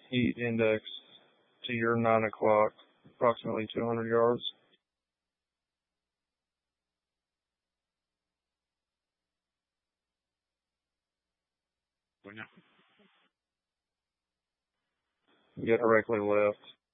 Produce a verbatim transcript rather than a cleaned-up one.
heat index to your nine o'clock, approximately two hundred yards. Bueno. Get directly left.